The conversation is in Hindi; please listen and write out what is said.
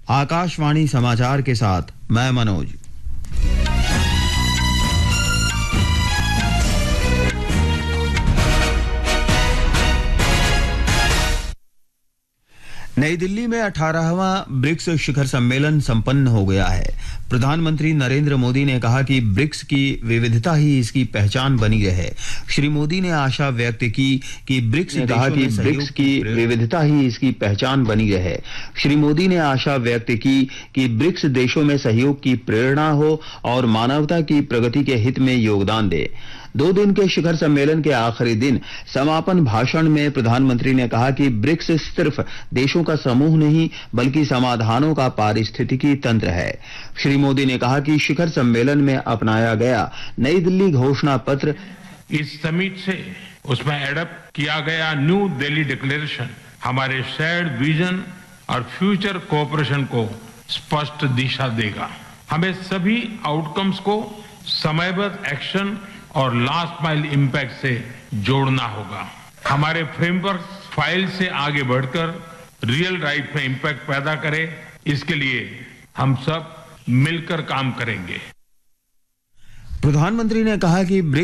आकाशवाणी समाचार के साथ मैं मनोज। नई दिल्ली में 18वां ब्रिक्स शिखर सम्मेलन संपन्न हो गया है। प्रधानमंत्री नरेंद्र मोदी ने कहा कि ब्रिक्स की विविधता ही इसकी पहचान बनी रहे। श्री मोदी ने आशा व्यक्त की कि ब्रिक्स देशों में सहयोग की प्रेरणा हो और मानवता की प्रगति के हित में योगदान दे। 2 दिन के शिखर सम्मेलन के आखिरी दिन समापन भाषण में प्रधानमंत्री ने कहा कि ब्रिक्स सिर्फ देशों का समूह नहीं बल्कि समाधानों का पारिस्थितिकी तंत्र है। श्री मोदी ने कहा कि शिखर सम्मेलन में अपनाया गया नई दिल्ली घोषणा पत्र इस समिट से उसमें एडप्ट किया गया न्यू दिल्ली डिक्लेरेशन हमारे शेयर्ड विजन और फ्यूचर कोऑपरेशन को स्पष्ट दिशा देगा। हमें सभी आउटकम्स को समयबद्ध एक्शन और लास्ट माइल इम्पैक्ट से जोड़ना होगा। हमारे फ्रेमवर्क फाइल से आगे बढ़कर रियल लाइफ में इम्पैक्ट पैदा करे, इसके लिए हम सब मिलकर काम करेंगे। प्रधानमंत्री ने कहा कि